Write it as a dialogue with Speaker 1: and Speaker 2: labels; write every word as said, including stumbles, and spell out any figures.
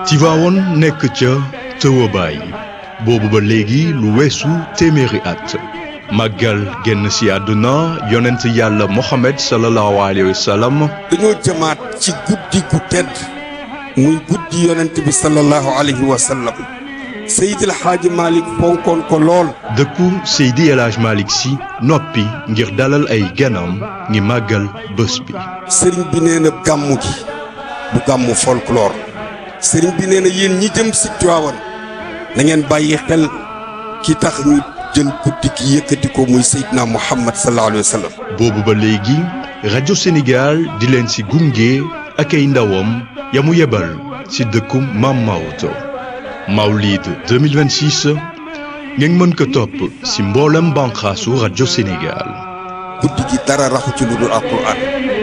Speaker 1: Tivaouane nekk ca tëwabaay boobu ba léegi lu weesu téeméeri at màggal génn si àdduna yonent yàlla Mohamed sallallahu alayhi wa sallam.
Speaker 2: dañoo jëmaat ci guddi gu tedd muy guddi yonent bi sallallahu alayhi wa sallam Seydi El Hadji Malick fonkoon ko lool.
Speaker 1: dëkku Seydi El Hadji Malick si noppi ngir dalal ay ganam ngi màggal bés bi.
Speaker 2: sëriñ bi nee na gàmmu gi du gàmmu folklore sëriñ bi nee na yéen ñi jëm si Tivaouane na ngeen bàyyi xel ki tax ñu jël guddi gi yëkkati ko muy Seydina Muhammad sallallahu alayhi wa sallam.
Speaker 1: boobu ba léegi rajo Sénégal di leen si gunge ak ay ndawam ya mu yebal si dëkku Maam Maodo Mawlid deux mille vingt-six ngeen mën ko topp si mboolem banqaasu rajo Sénégal.
Speaker 2: guddi gi dara raxu ci lu dul Alxuraan.